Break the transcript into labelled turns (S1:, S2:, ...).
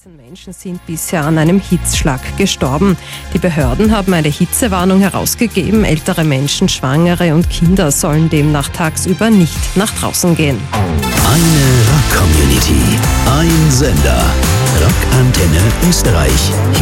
S1: 13 Menschen sind bisher an einem Hitzschlag gestorben. Die Behörden haben eine Hitzewarnung herausgegeben. Ältere Menschen, Schwangere und Kinder sollen demnach tagsüber nicht nach draußen gehen.
S2: Eine Rock-Community, ein Sender. Rock Antenne Österreich.